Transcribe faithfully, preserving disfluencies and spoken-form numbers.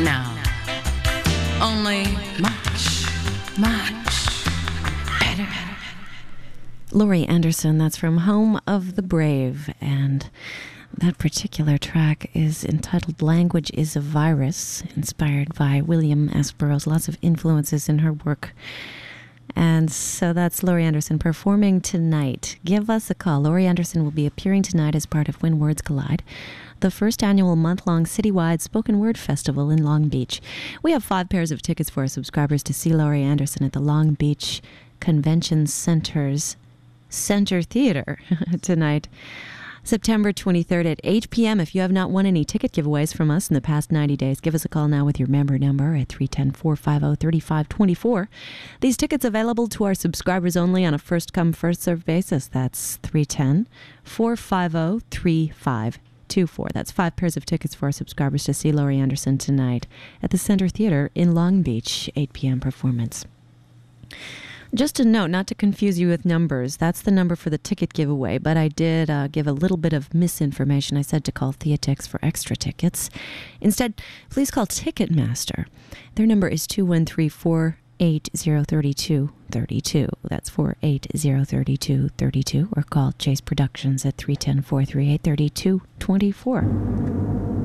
now. Only much, much better. Laurie Anderson, that's from Home of the Brave, and that particular track is entitled Language is a Virus, inspired by William S. Burroughs. Lots of influences in her work. And so that's Laurie Anderson performing tonight. Give us a call. Laurie Anderson will be appearing tonight as part of When Words Collide, the first annual month-long citywide spoken word festival in Long Beach. We have five pairs of tickets for our subscribers to see Laurie Anderson at the Long Beach Convention Center's Center Theater tonight, September twenty-third at eight p.m. If you have not won any ticket giveaways from us in the past ninety days, give us a call now with your member number at three one zero, four five zero, three five two four. These tickets available to our subscribers only on a first-come, first-served basis. That's three one zero, four five zero, three five two four. That's five pairs of tickets for our subscribers to see Laurie Anderson tonight at the Center Theater in Long Beach, eight p.m. performance. Just a note, not to confuse you with numbers, that's the number for the ticket giveaway, but I did uh, give a little bit of misinformation. I said to call Theatix for extra tickets. Instead, please call Ticketmaster. Their number is two one three, four eight zero, three two three two. That's four eight zero, three two three two, or call Chase Productions at three one zero, four three eight, three two two four.